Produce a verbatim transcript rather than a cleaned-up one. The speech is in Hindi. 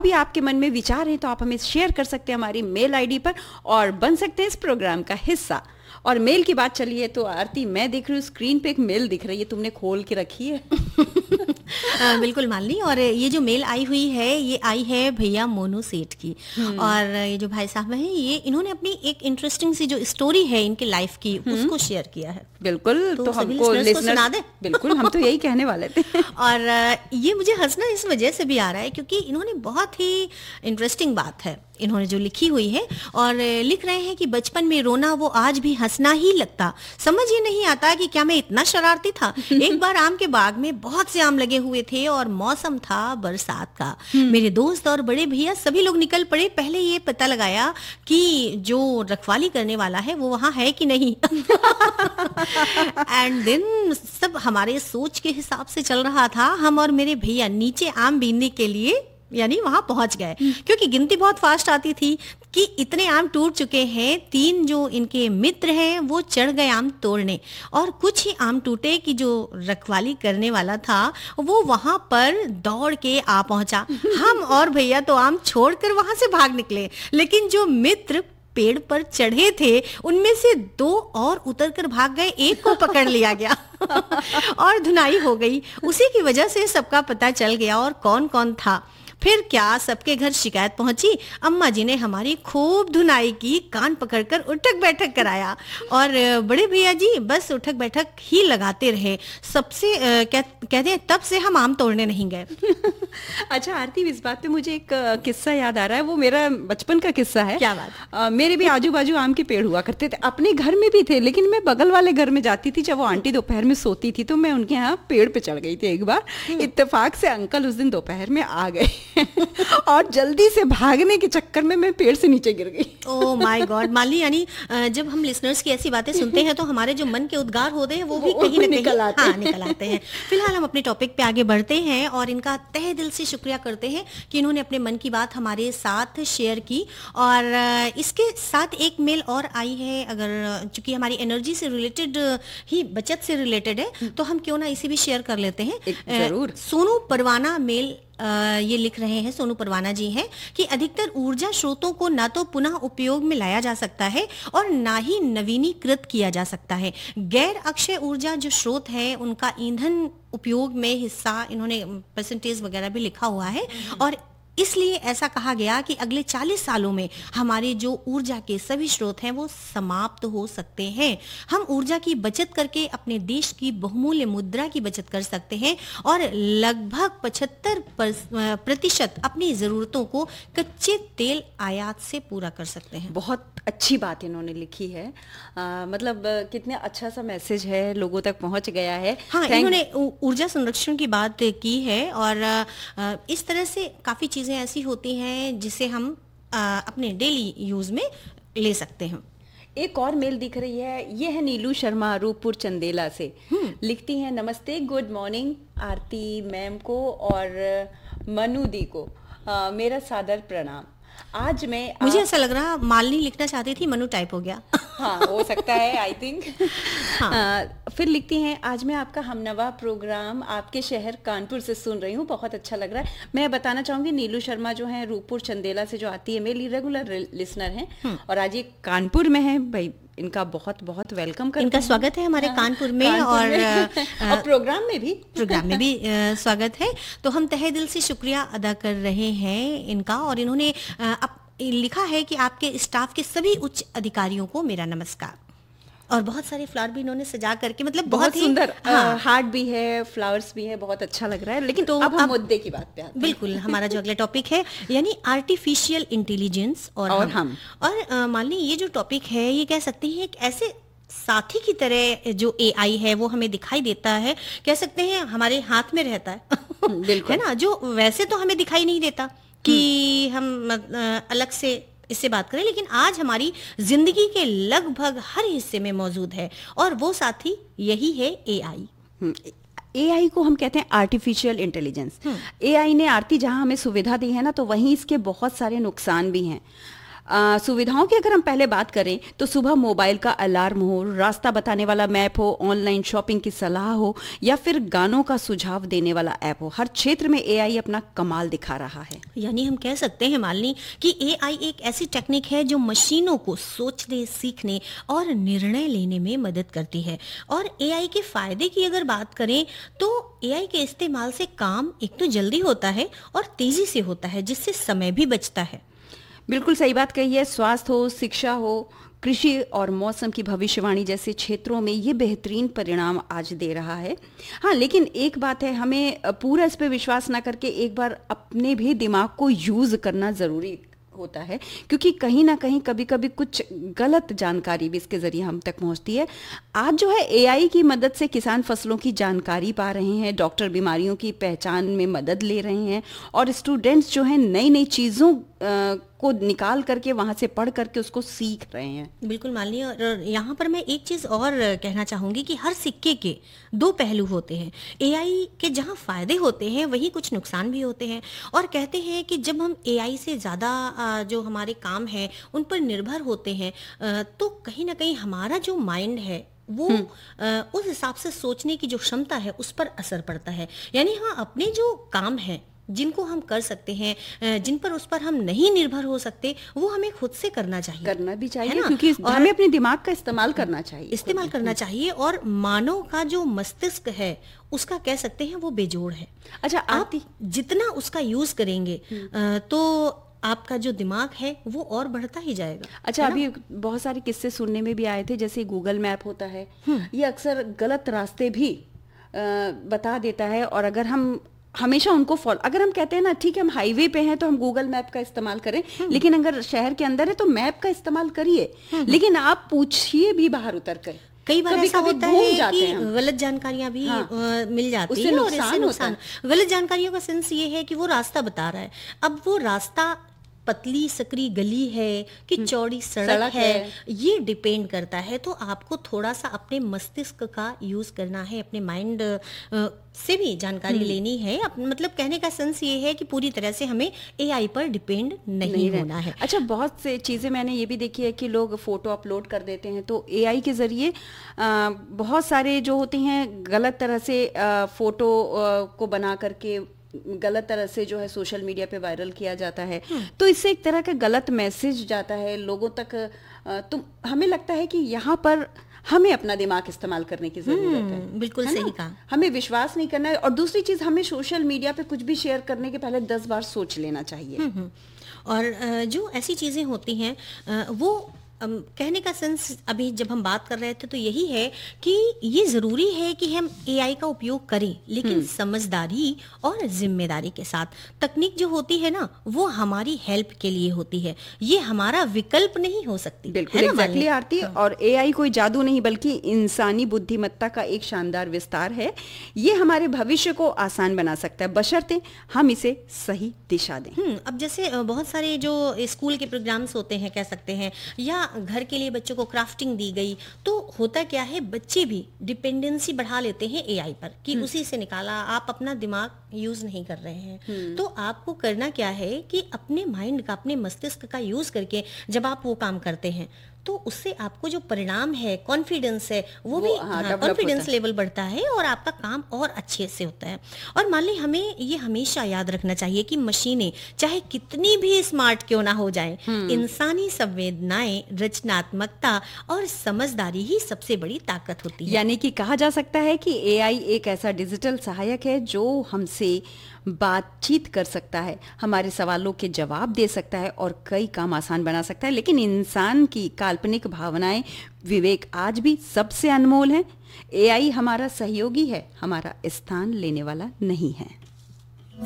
भी आपके मन में विचार हैं तो आप हमें शेयर कर सकते हैं हमारी मेल आईडी पर और बन सकते हैं इस प्रोग्राम का हिस्सा। और मेल की बात चली है तो आरती, मैं देख रही हूँ स्क्रीन पे एक मेल दिख रही है, तुमने खोल के रखी है। आ, बिल्कुल मालिनी, और ये जो मेल आई हुई है ये आई है भैया मोनू सेठ की। और ये जो भाई साहब हैं ये इन्होंने अपनी एक इंटरेस्टिंग सी जो स्टोरी है इनके लाइफ की उसको शेयर किया है। बिल्कुल, तो, तो हमको लिसनर्स सुना दे। बिल्कुल, हम तो यही कहने वाले थे। और ये मुझे हंसना इस वजह से भी आ रहा है क्योंकि इन्होंने बहुत ही इंटरेस्टिंग बात है इन्होंने जो लिखी हुई है, और लिख रहे हैं कि बचपन में रोना वो आज भी हंसना ही लगता, समझ ही नहीं आता कि क्या मैं इतना शरारती था। एक बार आम के बाग में बहुत से आम लगे हुए थे और मौसम था बरसात का। मेरे दोस्त और बड़े भैया सभी लोग निकल पड़े पहले ये पता लगाया कि जो रखवाली करने वाला है वो वहां है कि नहीं। एंड देन सब हमारे सोच के हिसाब से चल रहा था। हम और मेरे भैया नीचे आम बीनने के लिए यानी वहां पहुंच गए क्योंकि गिनती बहुत फास्ट आती थी कि इतने आम टूट चुके हैं। तीन जो इनके मित्र हैं वो चढ़ गए आम तोड़ने और कुछ ही आम टूटे कि जो रखवाली करने वाला था वो वहां पर दौड़ के आ पहुंचा। हम और भैया तो आम छोड़कर वहां से भाग निकले, लेकिन जो मित्र पेड़ पर चढ़े थे उनमें से दो और उतरकर भाग गए, एक को पकड़ लिया गया और धुनाई हो गई। उसी की वजह से सबका पता चल गया और कौन कौन था। फिर क्या सबके घर शिकायत पहुंची। अम्मा जी ने हमारी खूब धुनाई की, कान पकड़कर उठक बैठक कराया और बड़े भैया जी बस उठक बैठक ही लगाते रहे। सबसे कह, कहते हैं तब से हम आम तोड़ने नहीं गए। अच्छा आरती, इस बात पे मुझे एक किस्सा याद आ रहा है, वो मेरा बचपन का किस्सा है। क्या बात? आ, मेरे भी आजू बाजू आम के पेड़ हुआ करते थे, अपने घर में भी थे, लेकिन मैं बगल वाले घर में जाती थी। जब वो आंटी दोपहर में सोती थी तो मैं उनके यहाँ पेड़ पे चढ़ गई थी। एक बार इत्तेफाक से अंकल उस दिन दोपहर में आ गए और जल्दी से भागने के चक्कर में मैं पेड़ से नीचे गिर गई। ओह माय गॉड माली, यानी जब हम लिसनर्स की ऐसी बातें सुनते हैं तो हमारे जो मन के उद्गार होते हैं वो भी कहीं ना कहीं आते हाँ, निकल आते हैं। फिलहाल हम अपने टॉपिक पे आगे बढ़ते हैं और इनका तहे दिल से शुक्रिया करते हैं कि इन्होंने अपने मन की बात हमारे साथ शेयर की। और इसके साथ एक मेल और आई है, अगर चूंकि हमारी एनर्जी से रिलेटेड ही बचत से रिलेटेड है तो हम क्यों ना इसे भी शेयर कर लेते हैं। जरूर। सोनू परवाना मेल Uh, ये लिख रहे हैं, सोनू परवाना जी हैं कि अधिकतर ऊर्जा स्रोतों को ना तो पुनः उपयोग में लाया जा सकता है और ना ही नवीनीकृत किया जा सकता है। गैर अक्षय ऊर्जा जो स्रोत है उनका ईंधन उपयोग में हिस्सा, इन्होंने परसेंटेज वगैरह भी लिखा हुआ है, और इसलिए ऐसा कहा गया कि अगले चालीस सालों में हमारे जो ऊर्जा के सभी स्रोत हैं वो समाप्त हो सकते हैं। हम ऊर्जा की बचत करके अपने देश की बहुमूल्य मुद्रा की बचत कर सकते हैं और लगभग पचहत्तर प्रतिशत अपनी जरूरतों को कच्चे तेल आयात से पूरा कर सकते हैं। बहुत अच्छी बात इन्होंने लिखी है। आ, मतलब कितने अच्छा सा मैसेज है, लोगों तक पहुंच गया है। हाँ, इन्होंने ऊर्जा संरक्षण की बात की है और आ, इस तरह से काफी चीजें ऐसी होती हैं जिसे हम आ, अपने डेली यूज में ले सकते हैं। एक और मेल दिख रही है, ये है नीलू शर्मा रूपपुर चंदेला से। लिखती हैं, नमस्ते, गुड मॉर्निंग आरती मैम को और मनु दी को आ, मेरा सादर प्रणाम। आज मैं मुझे ऐसा लग रहा मालिनी लिखना चाहती थी, मनु टाइप हो गया। हाँ, हो सकता है, आई थिंक। हाँ। फिर लिखती हैं, आज मैं आपका हमनवा प्रोग्राम आपके शहर कानपुर से सुन रही हूँ, बहुत अच्छा लग रहा है। मैं बताना चाहूंगी नीलू शर्मा जो है रूपपुर चंदेला से जो आती है, मेरी रेगुलर लिसनर हैं और आज ये कानपुर में है। भाई इनका बहुत बहुत वेलकम करते हैं, इनका स्वागत है हमारे कानपुर में, कानपुर और, में। और प्रोग्राम में भी प्रोग्राम में भी स्वागत है। तो हम तहे दिल से शुक्रिया अदा कर रहे हैं इनका। और इन्होंने अप, लिखा है कि आपके स्टाफ के सभी उच्च अधिकारियों को मेरा नमस्कार। और बहुत सारे फ्लावर भी इन्होंने सजा करके, मतलब बहुत, बहुत सुंदर, हाँ, हार्ट भी है, फ्लावर्स भी है, बहुत अच्छा लग रहा है। लेकिन तो अब हम मुद्दे की बात पे आते हैं। बिल्कुल, हमारा जो अगला टॉपिक है यानी आर्टिफिशियल इंटेलिजेंस और, और हम, हम। और मालिनी, ये जो टॉपिक है ये कह सकते हैं एक ऐसे साथी की तरह जो एआई है वो हमें दिखाई देता है, कह सकते हैं हमारे हाथ में रहता है। बिल्कुल, है ना, जो वैसे तो हमें दिखाई नहीं देता कि हम अलग से इससे बात करें, लेकिन आज हमारी जिंदगी के लगभग हर हिस्से में मौजूद है और वो साथी यही है एआई। एआई को हम कहते हैं आर्टिफिशियल इंटेलिजेंस। एआई ने आरती जहां हमें सुविधा दी है ना, तो वहीं इसके बहुत सारे नुकसान भी हैं। आ, सुविधाओं की अगर हम पहले बात करें तो सुबह मोबाइल का अलार्म हो, रास्ता बताने वाला मैप हो, ऑनलाइन शॉपिंग की सलाह हो या फिर गानों का सुझाव देने वाला ऐप हो, हर क्षेत्र में एआई अपना कमाल दिखा रहा है। यानी हम कह सकते हैं मालिनी कि एआई एक ऐसी टेक्निक है जो मशीनों को सोचने, सीखने और निर्णय लेने में मदद करती है। और एआई के फायदे की अगर बात करें तो एआई के इस्तेमाल से काम एक तो जल्दी होता है और तेजी से होता है, जिससे समय भी बचता है। बिल्कुल सही बात कही है। स्वास्थ्य हो, शिक्षा हो, कृषि और मौसम की भविष्यवाणी जैसे क्षेत्रों में ये बेहतरीन परिणाम आज दे रहा है। हाँ, लेकिन एक बात है, हमें पूरा इस पे विश्वास ना करके एक बार अपने भी दिमाग को यूज करना जरूरी होता है, क्योंकि कहीं ना कहीं कभी कभी कुछ गलत जानकारी भी इसके जरिए हम तक पहुंचती है। आज जो है एआई की मदद से किसान फसलों की जानकारी पा रहे हैं, डॉक्टर बीमारियों की पहचान में मदद ले रहे हैं और स्टूडेंट्स जो है नई नई चीज़ों को निकाल करके वहां से पढ़ करके उसको सीख रहे हैं। बिल्कुल मालिनी, और यहाँ पर मैं एक चीज़ और कहना चाहूँगी कि हर सिक्के के दो पहलू होते हैं। एआई के जहाँ फ़ायदे होते हैं वहीं कुछ नुकसान भी होते हैं। और कहते हैं कि जब हम एआई से ज़्यादा जो हमारे काम हैं उन पर निर्भर होते हैं तो कहीं ना कहीं हमारा जो माइंड है वो आ, उस हिसाब से सोचने की जो क्षमता है उस पर असर पड़ता है। यानी हाँ, अपने जो काम है जिनको हम कर सकते हैं, जिन पर उस पर हम नहीं निर्भर हो सकते, वो हमें खुद से करना चाहिए करना भी चाहिए, क्योंकि हमें अपने दिमाग का इस्तेमाल करना चाहिए इस्तेमाल करना चाहिए और मानव का जो मस्तिष्क है उसका कह सकते हैं वो बेजोड़ है। अच्छा, आप जितना उसका यूज करेंगे तो आपका जो दिमाग है वो और बढ़ता ही जाएगा। अच्छा, अभी बहुत सारे किस्से सुनने में भी आए थे, जैसे गूगल मैप होता है, ये अक्सर गलत रास्ते भी बता देता है। और अगर हम हमेशा उनको फॉलो, अगर हम कहते हैं ना ठीक है हम हाईवे पे हैं तो हम गूगल मैप का इस्तेमाल करें, लेकिन अगर शहर के अंदर है तो मैप का इस्तेमाल करिए, लेकिन आप पूछिए भी बाहर उतर कर। कई बार ऐसा होता है कि गलत जानकारियां भी हाँ, मिल जाती है और इससे नुकसान। गलत जानकारियों का सेंस ये है कि वो रास्ता बता रहा है, अब वो रास्ता पतली सकरी गली है कि चौड़ी सड़क, सड़क है, है ये डिपेंड करता है। तो आपको थोड़ा सा अपने मस्तिष्क का यूज करना है, अपने माइंड से भी जानकारी लेनी है। मतलब कहने का सेंस ये है कि पूरी तरह से हमें एआई पर डिपेंड नहीं, नहीं होना है। अच्छा, बहुत से चीज़ें मैंने ये भी देखी है कि लोग फोटो अपलोड कर देते हैं तो एआई के जरिए बहुत सारे जो होते हैं गलत तरह से आ, फोटो आ, को बना करके गलत तरह से जो है सोशल मीडिया पे वायरल किया जाता है। तो इससे एक तरह का गलत मैसेज जाता है लोगों तक। तो हमें लगता है कि यहाँ पर हमें अपना दिमाग इस्तेमाल करने की जरूरत है। बिल्कुल है सही कहा। हमें विश्वास नहीं करना है। और दूसरी चीज, हमें सोशल मीडिया पे कुछ भी शेयर करने के पहले दस बार सोच लेना चाहिए। और जो ऐसी चीजें होती हैं वो Um, कहने का सेंस अभी जब हम बात कर रहे थे तो यही है कि ये ज़रूरी है कि हम एआई का उपयोग करें, लेकिन समझदारी और जिम्मेदारी के साथ। तकनीक जो होती है ना वो हमारी हेल्प के लिए होती है, ये हमारा विकल्प नहीं हो सकती। बिल्कुल एग्जैक्टली आरती। हाँ। और एआई कोई जादू नहीं बल्कि इंसानी बुद्धिमत्ता का एक शानदार विस्तार है। ये हमारे भविष्य को आसान बना सकता है बशर्ते हम इसे सही दिशा दें। अब जैसे बहुत सारे जो स्कूल के प्रोग्राम्स होते हैं कह सकते हैं, या घर के लिए बच्चों को क्राफ्टिंग दी गई, तो होता क्या है बच्चे भी डिपेंडेंसी बढ़ा लेते हैं एआई पर कि उसी से निकाला, आप अपना दिमाग यूज नहीं कर रहे हैं। तो आपको करना क्या है कि अपने माइंड का, अपने मस्तिष्क का यूज करके जब आप वो काम करते हैं तो उससे आपको जो परिणाम है, कॉन्फिडेंस है, वो, वो भी कॉन्फिडेंस लेवल बढ़ता है और आपका काम और अच्छे से होता है। और मान ली हमें ये हमेशा याद रखना चाहिए कि मशीनें चाहे कितनी भी स्मार्ट क्यों ना हो जाएं, इंसानी संवेदनाएं, रचनात्मकता और समझदारी ही सबसे बड़ी ताकत होती है। यानी कि कहा जा सकता है कि एआई एक ऐसा डिजिटल सहायक है जो हमसे बातचीत कर सकता है, हमारे सवालों के जवाब दे सकता है और कई काम आसान बना सकता है, लेकिन इंसान की काल्पनिक भावनाएं, विवेक आज भी सबसे अनमोल है। एआई हमारा सहयोगी है, हमारा स्थान लेने वाला नहीं है।